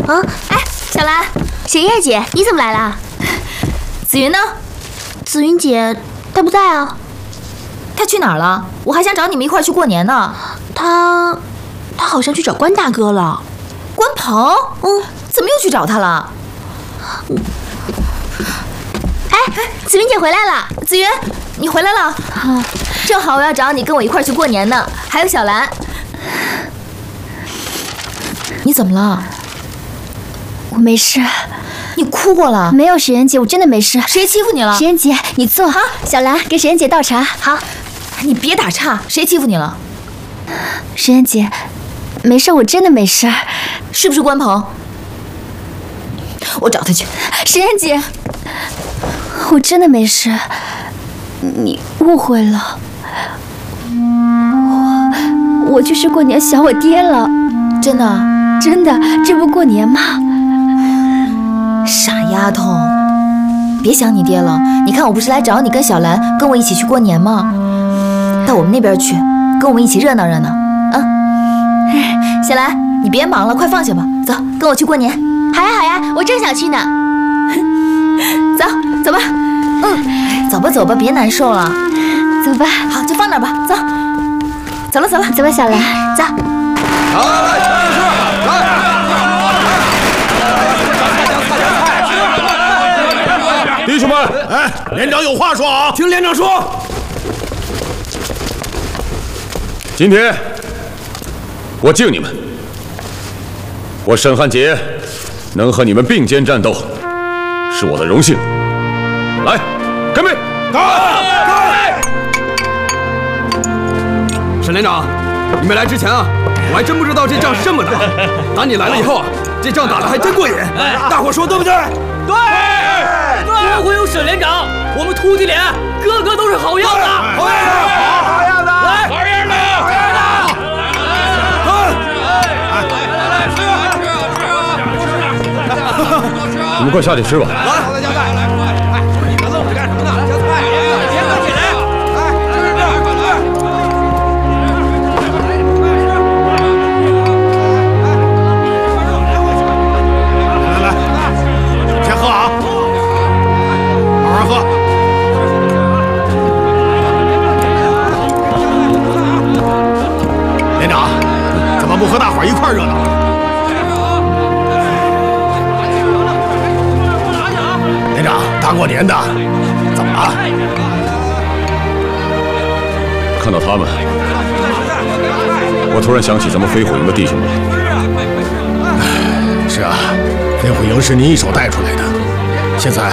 哎，小兰，雪夜姐，你怎么来了？ 紫云呢？ 紫云姐，她不在啊。 她去哪儿了？我还想找你们一块儿去过年呢。 她好像去找关大哥了。 关鹏？怎么又去找他了？ 哎，紫云姐回来了。 紫云，你回来了。正好我要找你跟我一块儿去过年呢。还有小兰。你怎么了？ 我没事。 你哭过了？ 没有，史妍姐，我真的没事。 谁欺负你了？ 史妍姐，你坐。好，小兰给史妍姐倒茶。 好，你别打岔。谁欺负你了？ 史妍姐，没事，我真的没事。 是不是关鹏？我找他去。 史妍姐，我真的没事，你误会了。我就是过年想我爹了。 真的？ 真的，这不过年吗？ 傻丫头，别想你爹了。你看我不是来找你跟小兰跟我一起去过年吗？到我们那边去，跟我们一起热闹热闹啊！小兰，你别忙了，快放下吧，走，跟我去过年。 好呀好呀，我正想去呢。 走吧。走吧，别难受了。 走吧。 好，就放那儿吧。走了， 走吧，小兰， 走。 弟兄们，哎，连长有话说啊！ 听连长说。 今天我敬你们，我沈汉杰能和你们并肩战斗，是我的荣幸。来，干杯！ 干！沈连长，你没来之前啊，我还真不知道这仗是这么打。打你来了以后啊，这仗打得还真过瘾。大伙说对不对？ 对。多亏有沈连长，我们秃鹫连个个都是好样的。 好样的！好样的！ 来，好样的！好样的！ 你们快下去吃吧。 来，大家来，你们愣着干什么呢？加菜，别客气，来， 来，先喝啊，好好喝。连长，怎么不和大伙儿一块热闹？连长，大过年的，怎么了？看到他们，我突然想起咱们飞虎营的弟兄们。是啊，飞虎营是您一手带出来的，现在